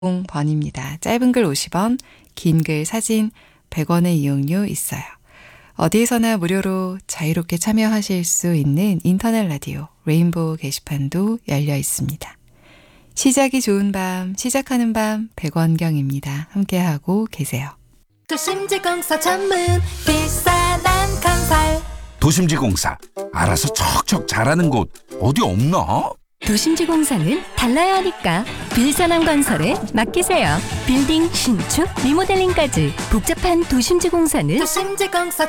번입니다. 짧은 글 50원, 긴 글 사진 100원의 이용료 있어요. 어디에서나 무료로 자유롭게 참여하실 수 있는 인터넷 라디오 레인보우 게시판도 열려 있습니다. 시작이 좋은 밤, 시작하는 밤 백원경입니다. 함께하고 계세요. 도심지공사 전문 비싼한 건설 도심지공사 알아서 척척 잘하는 곳 어디 없나? 도심지공사는 달라야 하니까 빌산함 건설에 맡기세요. 빌딩 신축, 리모델링까지 복잡한 도심지공사는 도심지공사